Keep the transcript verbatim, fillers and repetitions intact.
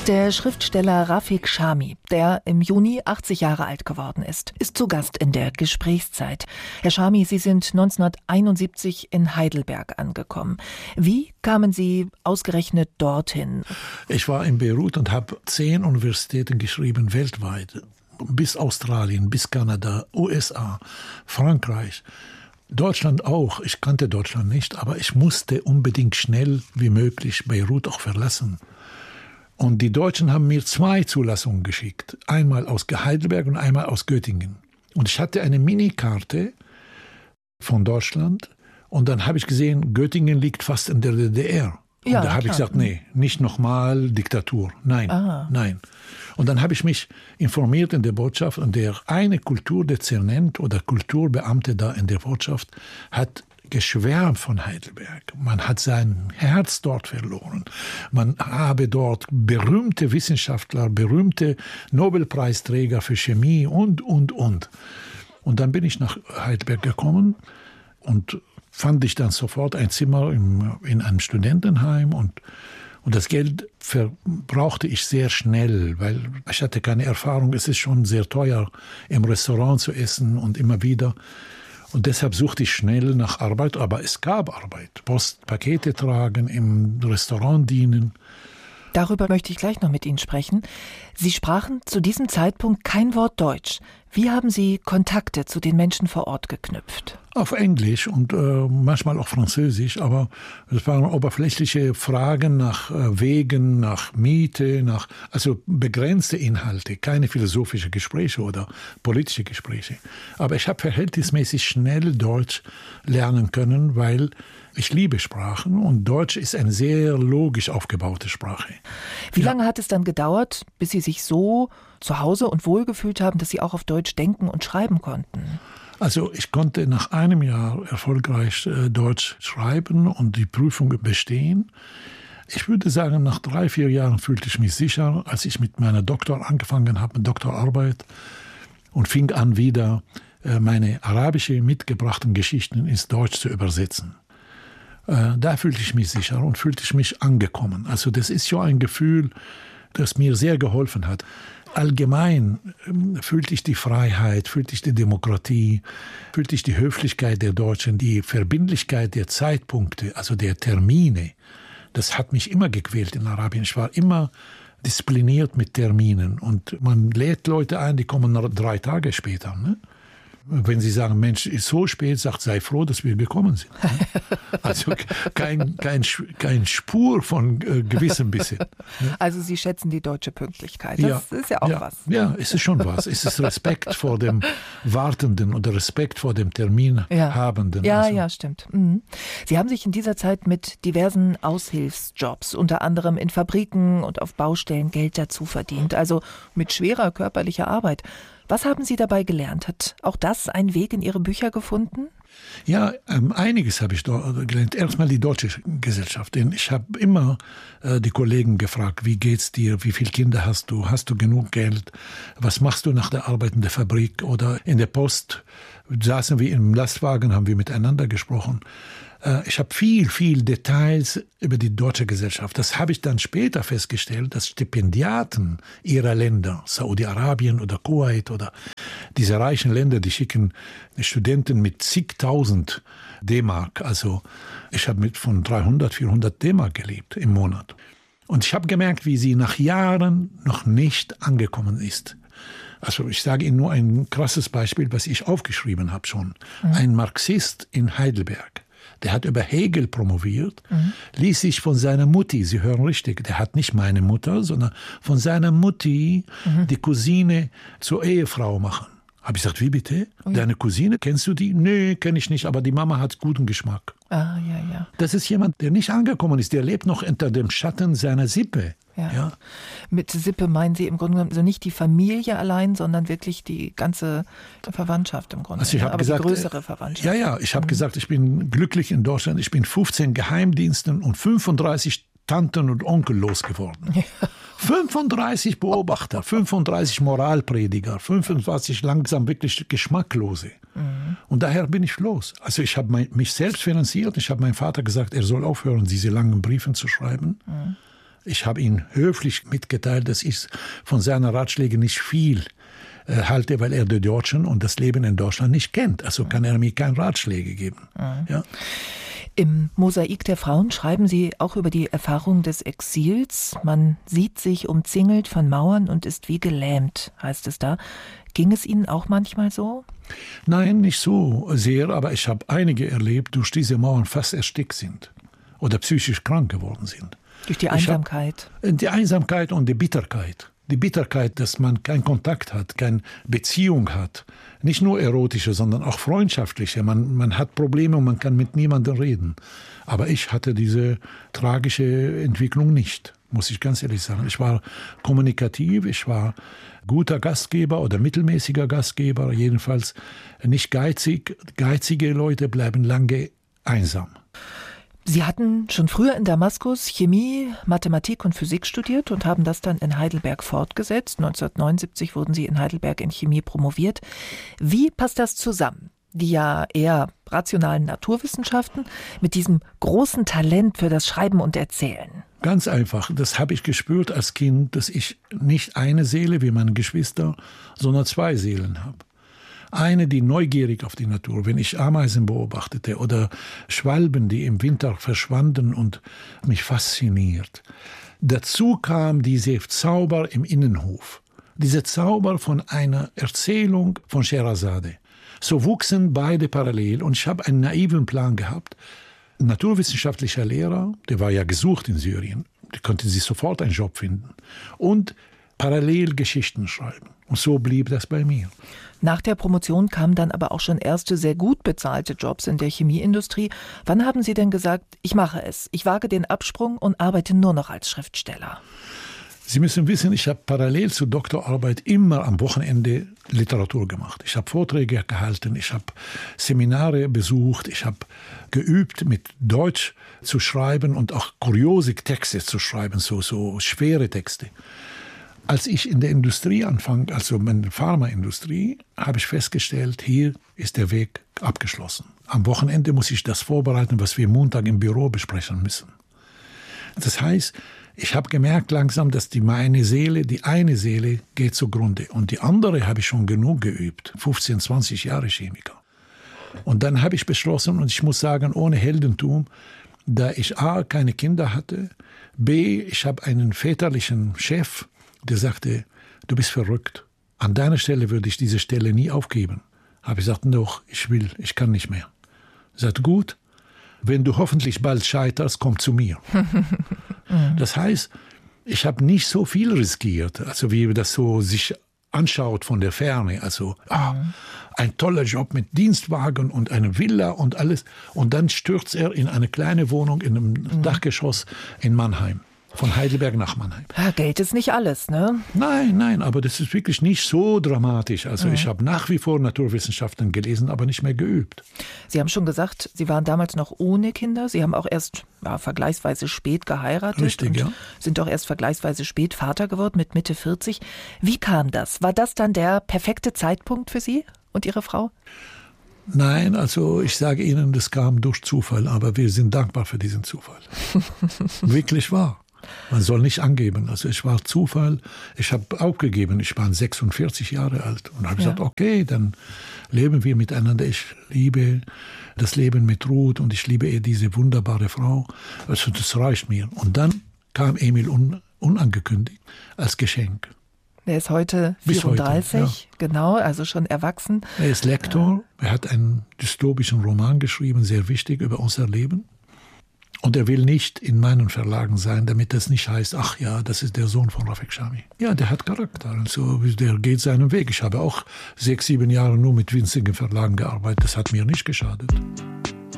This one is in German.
Der Schriftsteller Rafik Chami, der im Juni achtzig Jahre alt geworden ist, ist zu Gast in der Gesprächszeit. Herr Chami, Sie sind neunzehnhunderteinundsiebzig in Heidelberg angekommen. Wie kamen Sie ausgerechnet dorthin? Ich war in Beirut und habe zehn Universitäten geschrieben, weltweit. Bis Australien, bis Kanada, U S A, Frankreich. Deutschland auch. Ich kannte Deutschland nicht, aber ich musste unbedingt schnell wie möglich Beirut auch verlassen. Und die Deutschen haben mir zwei Zulassungen geschickt. Einmal aus Heidelberg und einmal aus Göttingen. Und ich hatte eine Minikarte von Deutschland. Und dann habe ich gesehen, Göttingen liegt fast in der D D R. Und ja, da habe ich gesagt, nee, nicht nochmal Diktatur. Nein, ah. nein. Und dann habe ich mich informiert in der Botschaft. Und der eine Kulturdezernent oder Kulturbeamte da in der Botschaft hat geschwärmt von Heidelberg. Man hat sein Herz dort verloren. Man habe dort berühmte Wissenschaftler, berühmte Nobelpreisträger für Chemie und, und, und. Und dann bin ich nach Heidelberg gekommen und fand ich dann sofort ein Zimmer im, in einem Studentenheim. Und, und das Geld verbrauchte ich sehr schnell, weil ich hatte keine Erfahrung. Es ist schon sehr teuer, im Restaurant zu essen und immer wieder. Und deshalb suchte ich schnell nach Arbeit, aber es gab Arbeit. Post, Pakete tragen, im Restaurant dienen. Darüber möchte ich gleich noch mit Ihnen sprechen. Sie sprachen zu diesem Zeitpunkt kein Wort Deutsch. Wie haben Sie Kontakte zu den Menschen vor Ort geknüpft? Auf Englisch und äh, manchmal auch Französisch, aber es waren oberflächliche Fragen nach äh, Wegen, nach Miete, nach also begrenzte Inhalte, keine philosophischen Gespräche oder politische Gespräche. Aber ich habe verhältnismäßig schnell Deutsch lernen können, weil ich liebe Sprachen und Deutsch ist eine sehr logisch aufgebaute Sprache. Wie ja. lange hat es dann gedauert, bis Sie sich so zu Hause und wohlgefühlt haben, dass Sie auch auf Deutsch denken und schreiben konnten? Also ich konnte nach einem Jahr erfolgreich äh, Deutsch schreiben und die Prüfung bestehen. Ich würde sagen, nach drei, vier Jahren fühlte ich mich sicher, als ich mit meiner Doktor angefangen habe, mit Doktorarbeit und fing an, wieder äh, meine arabische mitgebrachten Geschichten ins Deutsch zu übersetzen. Äh, da fühlte ich mich sicher und fühlte ich mich angekommen. Also das ist schon ein Gefühl, das mir sehr geholfen hat. Allgemein ähm, fühlte ich die Freiheit, fühlte ich die Demokratie, fühlte ich die Höflichkeit der Deutschen, die Verbindlichkeit der Zeitpunkte, also der Termine. Das hat mich immer gequält in Arabien. Ich war immer diszipliniert mit Terminen. Und man lädt Leute ein, die kommen drei Tage später, ne? Wenn Sie sagen, Mensch, ist so spät, sagt, sei froh, dass wir gekommen sind. Also kein, kein, kein Spur von äh, gewissem bisschen. Also Sie schätzen die deutsche Pünktlichkeit. Das ja, ist ja auch ja, was. Ja, es ist schon was. Es ist Respekt vor dem Wartenden oder Respekt vor dem Terminhabenden. Ja, also. ja, stimmt. Mhm. Sie haben sich in dieser Zeit mit diversen Aushilfsjobs, unter anderem in Fabriken und auf Baustellen, Geld dazu verdient. Also mit schwerer körperlicher Arbeit. Was haben Sie dabei gelernt? Hat auch das einen Weg in Ihre Bücher gefunden? Ja, ähm, einiges habe ich dort gelernt. Erstmal die deutsche Gesellschaft. Denn ich habe immer äh, die Kollegen gefragt, wie geht's dir? Wie viele Kinder hast du? Hast du genug Geld? Was machst du nach der Arbeit in der Fabrik oder in der Post? Saßen wir im Lastwagen, haben wir miteinander gesprochen. Ich habe viel, viel Details über die deutsche Gesellschaft. Das habe ich dann später festgestellt, dass Stipendiaten ihrer Länder, Saudi-Arabien oder Kuwait oder diese reichen Länder, die schicken Studenten mit zigtausend D-Mark. Also ich habe mit von dreihundert, vierhundert D-Mark gelebt im Monat. Und ich habe gemerkt, wie sie nach Jahren noch nicht angekommen ist. Also ich sage Ihnen nur ein krasses Beispiel, was ich aufgeschrieben habe schon. Mhm. Ein Marxist in Heidelberg. Der hat über Hegel promoviert, mhm. ließ sich von seiner Mutti, Sie hören richtig, der hat nicht meine Mutter, sondern von seiner Mutti mhm. die Cousine zur Ehefrau machen. Habe ich gesagt, wie bitte? Oh ja. Deine Cousine, kennst du die? Nee, kenne ich nicht, aber die Mama hat guten Geschmack. Ah, ja, ja. Das ist jemand, der nicht angekommen ist, der lebt noch unter dem Schatten seiner Sippe. Ja. Ja. Mit Sippe meinen Sie im Grunde genommen also nicht die Familie allein, sondern wirklich die ganze Verwandtschaft im Grunde. Also ich habe aber gesagt, die größere Verwandtschaft. Ja, ja, ich habe mhm. gesagt, ich bin glücklich in Deutschland. Ich bin fünfzehn Geheimdiensten und fünfunddreißig Tanten und Onkel losgeworden. Ja. fünfunddreißig Beobachter, fünfunddreißig Moralprediger, fünfunddreißig langsam wirklich Geschmacklose. Mhm. Und daher bin ich los. Also ich habe mich selbst finanziert. Ich habe meinem Vater gesagt, er soll aufhören, diese langen Briefe zu schreiben. Mhm. Ich habe ihm höflich mitgeteilt, dass ich von seinen Ratschlägen nicht viel äh, halte, weil er die Deutschen und das Leben in Deutschland nicht kennt. Also kann er mir keine Ratschläge geben. Mhm. Ja. Im Mosaik der Frauen schreiben Sie auch über die Erfahrung des Exils. Man sieht sich umzingelt von Mauern und ist wie gelähmt, heißt es da. Ging es Ihnen auch manchmal so? Nein, nicht so sehr, aber ich habe einige erlebt, die durch diese Mauern fast erstickt sind oder psychisch krank geworden sind. Durch die Einsamkeit? Hab, die Einsamkeit und die Bitterkeit. Die Bitterkeit, dass man keinen Kontakt hat, keine Beziehung hat. Nicht nur erotische, sondern auch freundschaftliche. Man, man hat Probleme und man kann mit niemandem reden. Aber ich hatte diese tragische Entwicklung nicht, muss ich ganz ehrlich sagen. Ich war kommunikativ, ich war guter Gastgeber oder mittelmäßiger Gastgeber, jedenfalls nicht geizig. Geizige Leute bleiben lange einsam. Sie hatten schon früher in Damaskus Chemie, Mathematik und Physik studiert und haben das dann in Heidelberg fortgesetzt. neunzehnhundertneunundsiebzig wurden Sie in Heidelberg in Chemie promoviert. Wie passt das zusammen? Die ja eher rationalen Naturwissenschaften mit diesem großen Talent für das Schreiben und Erzählen. Ganz einfach. Das habe ich gespürt als Kind, dass ich nicht eine Seele wie meine Geschwister, sondern zwei Seelen habe. Eine, die neugierig auf die Natur, wenn ich Ameisen beobachtete oder Schwalben, die im Winter verschwanden und mich fasziniert. Dazu kam dieser Zauber im Innenhof, dieser Zauber von einer Erzählung von Scheherazade. So wuchsen beide parallel und ich habe einen naiven Plan gehabt. Ein naturwissenschaftlicher Lehrer, der war ja gesucht in Syrien, der konnte sich sofort einen Job finden und parallel Geschichten schreiben. Und so blieb das bei mir. Nach der Promotion kamen dann aber auch schon erste sehr gut bezahlte Jobs in der Chemieindustrie. Wann haben Sie denn gesagt, ich mache es, ich wage den Absprung und arbeite nur noch als Schriftsteller? Sie müssen wissen, ich habe parallel zur Doktorarbeit immer am Wochenende Literatur gemacht. Ich habe Vorträge gehalten, ich habe Seminare besucht, ich habe geübt, mit Deutsch zu schreiben und auch kuriose Texte zu schreiben, so, so schwere Texte. Als ich in der Industrie anfang, also in der Pharmaindustrie, habe ich festgestellt, hier ist der Weg abgeschlossen. Am Wochenende muss ich das vorbereiten, was wir Montag im Büro besprechen müssen. Das heißt, ich habe gemerkt langsam, dass die meine Seele, die eine Seele geht zugrunde. Und die andere habe ich schon genug geübt, fünfzehn, zwanzig Jahre Chemiker. Und dann habe ich beschlossen, und ich muss sagen, ohne Heldentum, da ich A, keine Kinder hatte, B, ich habe einen väterlichen Chef, der sagte, du bist verrückt. An deiner Stelle würde ich diese Stelle nie aufgeben. Habe ich gesagt, doch, ich will, ich kann nicht mehr. Er sagte, gut, wenn du hoffentlich bald scheiterst, komm zu mir. Das heißt, ich habe nicht so viel riskiert, also wie das so sich anschaut von der Ferne. Also ah, ein toller Job mit Dienstwagen und einer Villa und alles. Und dann stürzt er in eine kleine Wohnung in einem mhm. Dachgeschoss in Mannheim. Von Heidelberg nach Mannheim. Ja, Geld ist nicht alles, ne? Nein, nein, aber das ist wirklich nicht so dramatisch. Also mhm. ich habe nach wie vor Naturwissenschaften gelesen, aber nicht mehr geübt. Sie haben schon gesagt, Sie waren damals noch ohne Kinder. Sie haben auch erst ja, vergleichsweise spät geheiratet. Richtig, und ja. Sind auch erst vergleichsweise spät Vater geworden, mit Mitte vierzig. Wie kam das? War das dann der perfekte Zeitpunkt für Sie und Ihre Frau? Nein, also ich sage Ihnen, das kam durch Zufall, aber wir sind dankbar für diesen Zufall. Wirklich wahr. Man soll nicht angeben. Also es war Zufall. Ich habe aufgegeben. Ich war sechsundvierzig Jahre alt und habe ja. gesagt, okay, dann leben wir miteinander. Ich liebe das Leben mit Ruth und ich liebe diese wunderbare Frau. Also das reicht mir. Und dann kam Emil un, unangekündigt als Geschenk. Er ist heute vierunddreißig, heute, ja. Genau, also schon erwachsen. Er ist Lektor. Er hat einen dystopischen Roman geschrieben, sehr wichtig über unser Leben. Und er will nicht in meinen Verlagen sein, damit das nicht heißt, ach ja, das ist der Sohn von Rafik Shami. Ja, der hat Charakter, also der geht seinen Weg. Ich habe auch sechs, sieben Jahre nur mit winzigen Verlagen gearbeitet, das hat mir nicht geschadet.